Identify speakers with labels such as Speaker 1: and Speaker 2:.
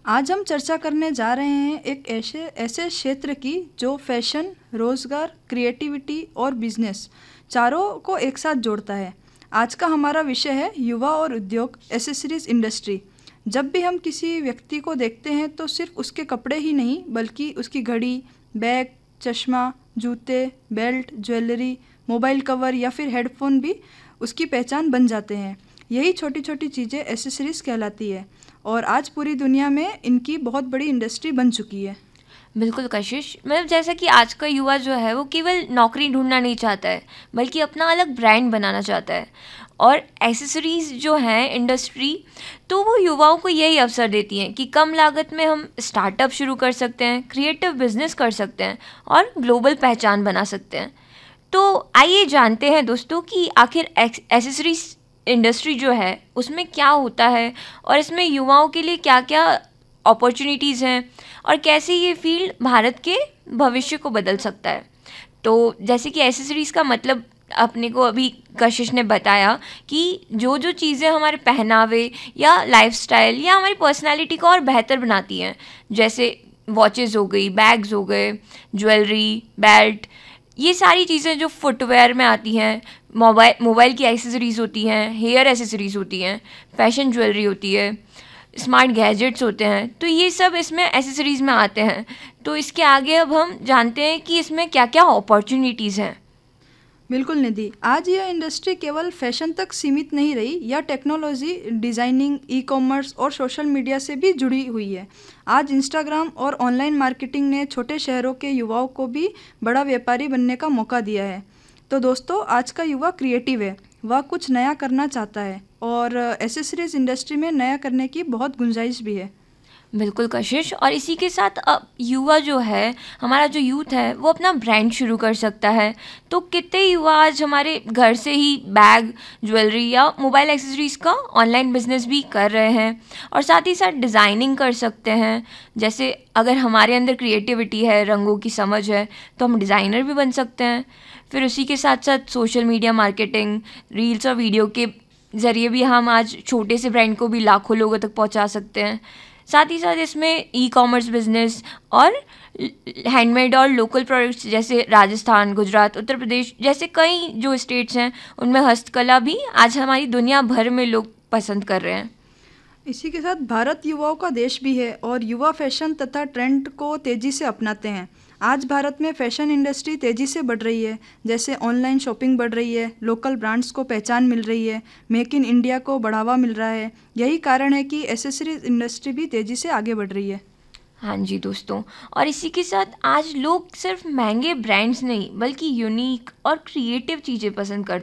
Speaker 1: आज हम चर्चा करने जा रहे हैं एक ऐसे ऐसे क्षेत्र की जो फैशन, रोज़गार, क्रिएटिविटी और बिजनेस चारों को एक साथ जोड़ता है। आज का हमारा विषय है युवा और उद्योग, एसेसरीज इंडस्ट्री। जब भी हम किसी व्यक्ति को देखते हैं तो सिर्फ उसके कपड़े ही नहीं बल्कि उसकी घड़ी, बैग, चश्मा, जूते, बेल्ट, ज्वेलरी, मोबाइल कवर या फिर हेडफोन भी उसकी पहचान बन जाते हैं। यही छोटी छोटी चीज़ें एसेसरीज कहलाती है और आज पूरी दुनिया में इनकी बहुत बड़ी इंडस्ट्री बन चुकी है।
Speaker 2: बिल्कुल कशिश, मतलब जैसा कि आज का युवा जो है वो केवल नौकरी ढूंढना नहीं चाहता है बल्कि अपना अलग ब्रांड बनाना चाहता है। और एसेसरीज जो हैं इंडस्ट्री, तो वो युवाओं को यही अवसर देती हैं कि कम लागत में हम स्टार्टअप शुरू कर सकते हैं, क्रिएटिव बिजनेस कर सकते हैं और ग्लोबल पहचान बना सकते हैं। तो आइए जानते हैं दोस्तों कि आखिर एसेसरीज इंडस्ट्री जो है उसमें क्या होता है और इसमें युवाओं के लिए क्या क्या अपॉर्चुनिटीज़ हैं और कैसे ये फील्ड भारत के भविष्य को बदल सकता है। तो जैसे कि एसेसरीज़ का मतलब अपने को अभी कशिश ने बताया कि जो जो चीज़ें हमारे पहनावे या लाइफस्टाइल या हमारी पर्सनालिटी को और बेहतर बनाती हैं, जैसे वॉचेस हो गई, बैग्स हो गए, ज्वेलरी, बेल्ट, ये सारी चीज़ें जो फुटवेयर में आती हैं, मोबाइल की एसेसरीज़ होती हैं, हेयर एसेसरीज़ होती हैं, फैशन ज्वेलरी होती है, स्मार्ट गैजेट्स होते हैं, तो ये सब इसमें एसेसरीज़ में आते हैं। तो इसके आगे अब हम जानते हैं कि इसमें क्या क्या अपॉर्चुनिटीज़ हैं।
Speaker 1: बिल्कुल निधि, आज यह इंडस्ट्री केवल फैशन तक सीमित नहीं रही, यह टेक्नोलॉजी, डिज़ाइनिंग, ई कॉमर्स और सोशल मीडिया से भी जुड़ी हुई है। आज इंस्टाग्राम और ऑनलाइन मार्केटिंग ने छोटे शहरों के युवाओं को भी बड़ा व्यापारी बनने का मौका दिया है। तो दोस्तों, आज का युवा क्रिएटिव है, वह कुछ नया करना चाहता है और एसेसरीज इंडस्ट्री में नया करने की बहुत गुंजाइश भी है।
Speaker 2: बिल्कुल कशिश, और इसी के साथ अब युवा जो है, हमारा जो यूथ है, वो अपना ब्रांड शुरू कर सकता है। तो कितने युवा आज हमारे घर से ही बैग, ज्वेलरी या मोबाइल एक्सेसरीज़ का ऑनलाइन बिजनेस भी कर रहे हैं और साथ ही साथ डिज़ाइनिंग कर सकते हैं। जैसे अगर हमारे अंदर क्रिएटिविटी है, रंगों की समझ है, तो हम डिज़ाइनर भी बन सकते हैं। फिर उसी के साथ साथ सोशल मीडिया मार्केटिंग, रील्स और वीडियो के ज़रिए भी हम आज छोटे से ब्रांड को भी लाखों लोगों तक पहुंचा सकते हैं। साथ ही साथ इसमें ई कॉमर्स बिजनेस और हैंडमेड और लोकल प्रोडक्ट्स, जैसे राजस्थान, गुजरात, उत्तर प्रदेश जैसे कई जो स्टेट्स हैं, उनमें हस्तकला भी आज हमारी दुनिया भर में लोग पसंद कर रहे हैं।
Speaker 1: इसी के साथ भारत युवाओं का देश भी है और युवा फैशन तथा ट्रेंड को तेज़ी से अपनाते हैं। आज भारत में फैशन इंडस्ट्री तेज़ी से बढ़ रही है, जैसे ऑनलाइन शॉपिंग बढ़ रही है, लोकल ब्रांड्स को पहचान मिल रही है, मेक इन इंडिया को बढ़ावा मिल रहा है। यही कारण है कि एसेसरीज इंडस्ट्री भी तेज़ी से आगे बढ़ रही है।
Speaker 2: हाँ जी दोस्तों, और इसी के साथ आज लोग सिर्फ महंगे ब्रांड्स नहीं बल्कि यूनिक और क्रिएटिव चीज़ें पसंद करते हैं।